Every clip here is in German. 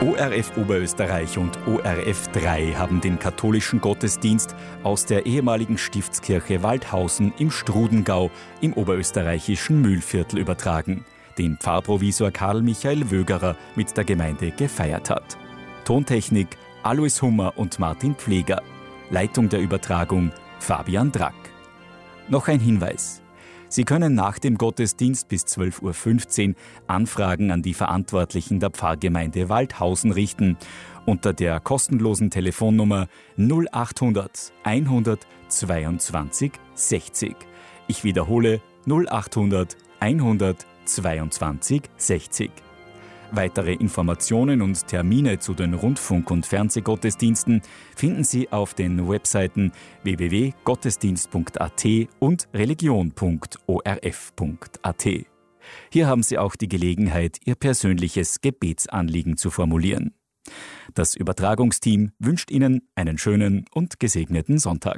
ORF Oberösterreich und ORF 3 haben den katholischen Gottesdienst aus der ehemaligen Stiftskirche Waldhausen im Strudengau im oberösterreichischen Mühlviertel übertragen, den Pfarrprovisor Karl Michael Wögerer mit der Gemeinde gefeiert hat. Tontechnik Alois Hummer und Martin Pfleger. Leitung der Übertragung Fabian Drack. Noch ein Hinweis. Sie können nach dem Gottesdienst bis 12.15 Uhr Anfragen an die Verantwortlichen der Pfarrgemeinde Waldhausen richten unter der kostenlosen Telefonnummer 0800 122 60. Ich wiederhole 0800 122 60. Weitere Informationen und Termine zu den Rundfunk- und Fernsehgottesdiensten finden Sie auf den Webseiten www.gottesdienst.at und religion.orf.at. Hier haben Sie auch die Gelegenheit, Ihr persönliches Gebetsanliegen zu formulieren. Das Übertragungsteam wünscht Ihnen einen schönen und gesegneten Sonntag.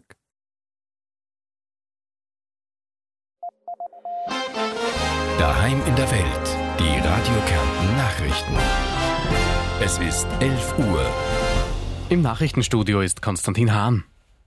Daheim in der Welt. Die Radio Kärnten Nachrichten. Es ist 11 Uhr. Im Nachrichtenstudio ist Konstantin Hahn.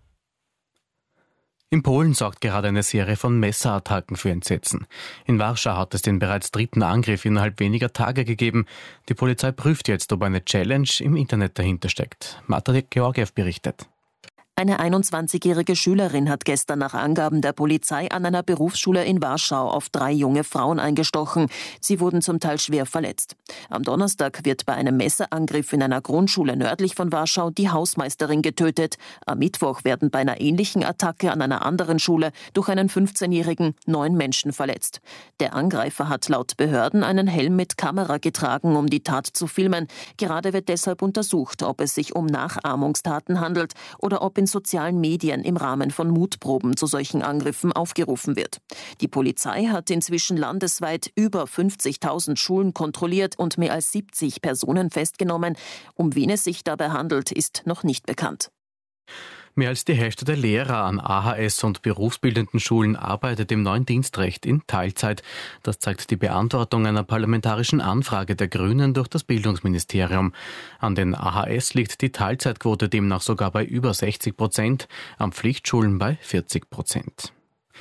In Polen sorgt gerade eine Serie von Messerattacken für Entsetzen. In Warschau hat es den bereits dritten Angriff innerhalb weniger Tage gegeben. Die Polizei prüft jetzt, ob eine Challenge im Internet dahinter steckt. Marta Georgiev berichtet. Eine 21-jährige Schülerin hat gestern nach Angaben der Polizei an einer Berufsschule in Warschau auf 3 junge Frauen eingestochen. Sie wurden zum Teil schwer verletzt. Am Donnerstag wird bei einem Messerangriff in einer Grundschule nördlich von Warschau die Hausmeisterin getötet. Am Mittwoch werden bei einer ähnlichen Attacke an einer anderen Schule durch einen 15-Jährigen 9 Menschen verletzt. Der Angreifer hat laut Behörden einen Helm mit Kamera getragen, um die Tat zu filmen. Gerade wird deshalb untersucht, ob es sich um Nachahmungstaten handelt oder ob in sozialen Medien im Rahmen von Mutproben zu solchen Angriffen aufgerufen wird. Die Polizei hat inzwischen landesweit über 50.000 Schulen kontrolliert und mehr als 70 Personen festgenommen. Um wen es sich dabei handelt, ist noch nicht bekannt. Mehr als die Hälfte der Lehrer an AHS- und berufsbildenden Schulen arbeitet im neuen Dienstrecht in Teilzeit. Das zeigt die Beantwortung einer parlamentarischen Anfrage der Grünen durch das Bildungsministerium. An den AHS liegt die Teilzeitquote demnach sogar bei über 60%, an Pflichtschulen bei 40%.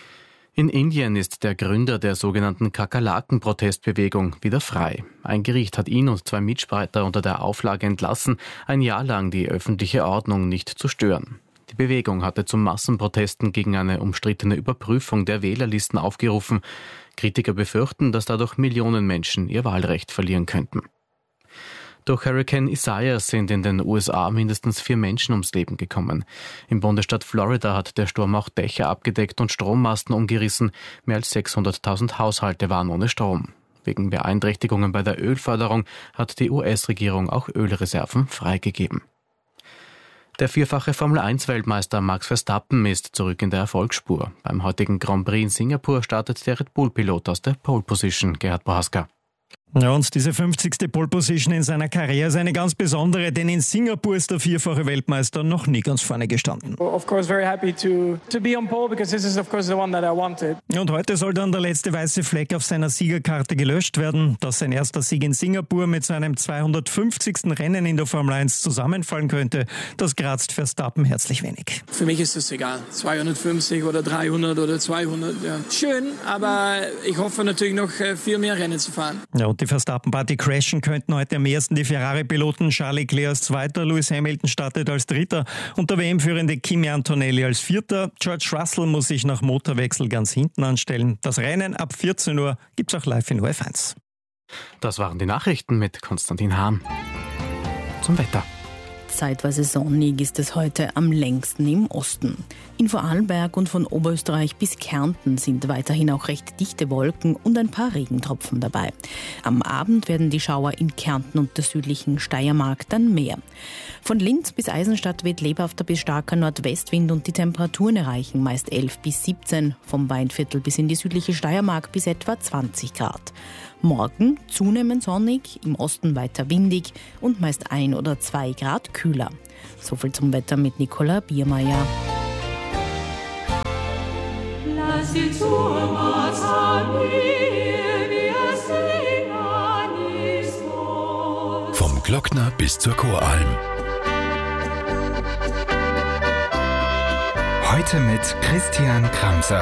In Indien ist der Gründer der sogenannten Kakerlaken-Protestbewegung wieder frei. Ein Gericht hat ihn und 2 Mitstreiter unter der Auflage entlassen, ein Jahr lang die öffentliche Ordnung nicht zu stören. Die Bewegung hatte zu Massenprotesten gegen eine umstrittene Überprüfung der Wählerlisten aufgerufen. Kritiker befürchten, dass dadurch Millionen Menschen ihr Wahlrecht verlieren könnten. Durch Hurrikan Isaias sind in den USA mindestens 4 Menschen ums Leben gekommen. Im Bundesstaat Florida hat der Sturm auch Dächer abgedeckt und Strommasten umgerissen. Mehr als 600.000 Haushalte waren ohne Strom. Wegen Beeinträchtigungen bei der Ölförderung hat die US-Regierung auch Ölreserven freigegeben. Der 4-fache Formel-1-Weltmeister Max Verstappen ist zurück in der Erfolgsspur. Beim heutigen Grand Prix in Singapur startet der Red Bull-Pilot aus der Pole Position, Gerhard Bohaska. Ja, und diese 50. Pole Position in seiner Karriere ist eine ganz besondere, denn in Singapur ist der 4-fache Weltmeister noch nie ganz vorne gestanden. Of course very happy to be on pole because this is of course the one that I wanted. Und heute soll dann der letzte weiße Fleck auf seiner Siegerkarte gelöscht werden. Dass sein erster Sieg in Singapur mit seinem 250. Rennen in der Formel 1 zusammenfallen könnte, das kratzt Verstappen herzlich wenig. Für mich ist es egal, 250 oder 300 oder 200, ja. Schön, aber ich hoffe natürlich noch viel mehr Rennen zu fahren. Ja, und die Verstappen-Party crashen könnten heute am ersten die Ferrari-Piloten Charles Leclerc als Zweiter, Lewis Hamilton startet als Dritter und der WM-führende Kimi Antonelli als Vierter. George Russell muss sich nach Motorwechsel ganz hinten anstellen. Das Rennen ab 14 Uhr gibt's auch live in ORF1. Das waren die Nachrichten mit Konstantin Hahn. Zum Wetter. Zeitweise sonnig ist es heute am längsten im Osten. In Vorarlberg und von Oberösterreich bis Kärnten sind weiterhin auch recht dichte Wolken und ein paar Regentropfen dabei. Am Abend werden die Schauer in Kärnten und der südlichen Steiermark dann mehr. Von Linz bis Eisenstadt weht lebhafter bis starker Nordwestwind und die Temperaturen erreichen meist 11 bis 17, vom Weinviertel bis in die südliche Steiermark bis etwa 20 Grad. Morgen zunehmend sonnig, im Osten weiter windig und meist 1 oder 2 Grad kühler. Soviel zum Wetter mit Nicola Biermeier. Lass die Turmas an mir, wir singen ist wohl. Vom Glockner bis zur Choralm. Heute mit Christian Kramser.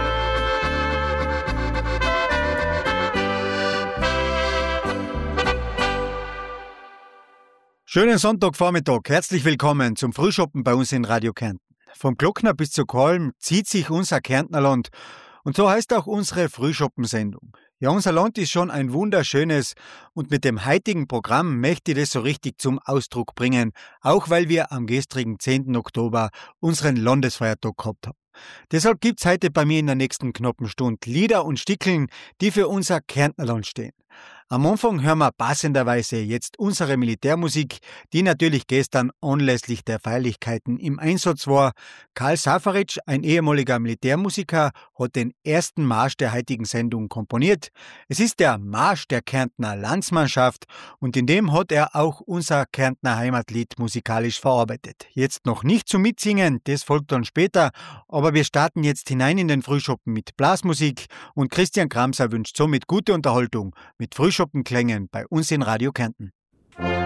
Schönen Sonntagvormittag. Herzlich willkommen zum Frühschoppen bei uns in Radio Kärnten. Vom Glockner bis zur Choralm zieht sich unser Kärntnerland. Und so heißt auch unsere Frühschoppensendung. Ja, unser Land ist schon ein wunderschönes und mit dem heutigen Programm möchte ich das so richtig zum Ausdruck bringen, auch weil wir am gestrigen 10. Oktober unseren Landesfeiertag gehabt haben. Deshalb gibt's heute bei mir in der nächsten knappen Stunde Lieder und Stickeln, die für unser Kärntnerland stehen. Am Anfang hören wir passenderweise jetzt unsere Militärmusik, die natürlich gestern anlässlich der Feierlichkeiten im Einsatz war. Karl Safaric, ein ehemaliger Militärmusiker, hat den ersten Marsch der heutigen Sendung komponiert. Es ist der Marsch der Kärntner Landsmannschaft und in dem hat er auch unser Kärntner Heimatlied musikalisch verarbeitet. Jetzt noch nicht zum Mitsingen, das folgt dann später, aber wir starten jetzt hinein in den Frühschoppen mit Blasmusik und Christian Kramser wünscht somit gute Unterhaltung mit Frühschoppenklängen bei uns in Radio Kärnten.